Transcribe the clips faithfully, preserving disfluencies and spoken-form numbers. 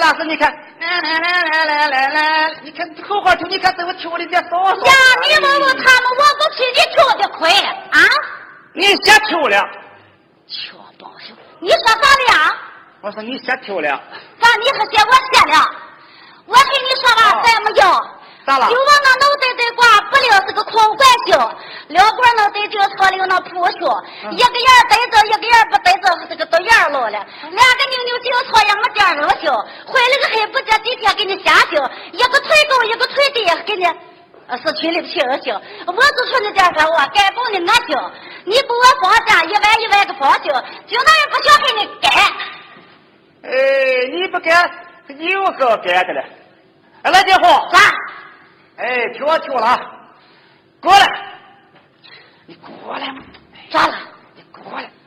当时你看，来来来来来来来，你看后花球，你看怎么跳的这骚骚。 呀，你问问他们，我不去，你跳的亏啊？ 你先跳了。 跳包秀，你说咋的呀？ 我说你先跳了。 咋你还嫌我先了？我跟你说吧，咱们要。 咋了？ 就往那脑袋袋挂，不料是个空管袖，撩管脑袋就错了那扑袖，嗯、一个眼逮着，一个眼不逮着，是个都眼漏了。两个扭扭就错样么点恶秀，回了个黑不这几天给你瞎秀，一个腿高一个腿低，给你呃是群里不去恶秀。我就说你这样说，我该供的俺秀，你给我放下一万一万个放秀，就那人不想给你改。 哎，你不改，有个改的了。哎，来姐夫， 啥？ 哎，听我听我了啊！过来，你过来嘛！ 咋了？ 你过来，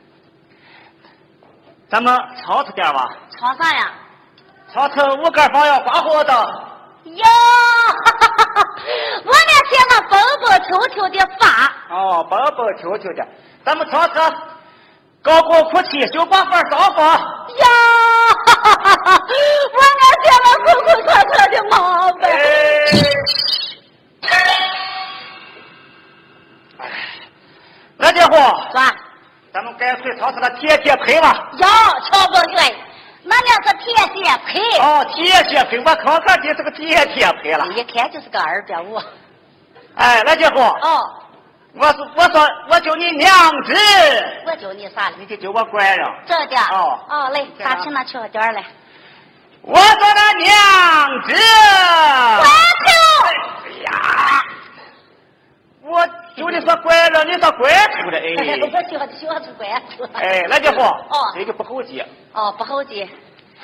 咱们吵吵点吧。 吵啥呀？ 吵吵五杆房要刮火的。 哟，我那些那蹦蹦秋秋的发。 哦，蹦蹦秋秋的，咱们吵吵高高哭泣，小把饭烧饭。 呀，我那些那哭哭吵吵的毛病。 那家伙， 啥？ 咱们干脆炒成了铁铁胚吧。 哟，瞧不对，那那是铁铁胚。 哦，铁铁胚，我看看就是个铁铁胚了。 一看就是个二点五。 哎，那家伙。 哦。 我是我说我叫你娘子。 我叫你啥了？ 你就叫我官人。 这的。 哦。 哦，来，咱请那吃点来。 我说那娘子。 我就。 哎呀。我就你说拐了，你说拐头的哎！ 我喜欢喜欢出拐头。 哎，那家伙， 哦， 这个不好记。 哦，不好记。